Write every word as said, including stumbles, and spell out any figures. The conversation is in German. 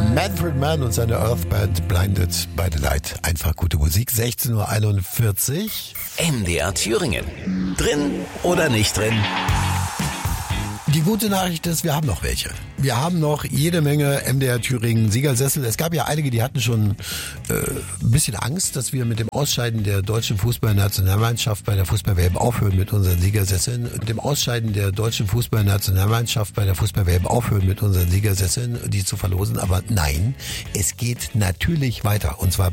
Manfred Mann und seine Earthband Blinded by the Light. Einfach gute Musik. sechzehn Uhr einundvierzig. M D R Thüringen. Drin oder nicht drin? Die gute Nachricht ist, wir haben noch welche. Wir haben noch jede Menge M D R Thüringen Siegersessel. Es gab ja einige, die hatten schon äh, ein bisschen Angst, dass wir mit dem Ausscheiden der deutschen Fußballnationalmannschaft bei der Fußball-W M aufhören mit unseren Siegersesseln. Mit dem Ausscheiden der deutschen Fußballnationalmannschaft bei der Fußball-W M aufhören mit unseren Siegersesseln, die zu verlosen. Aber nein, es geht natürlich weiter. Und zwar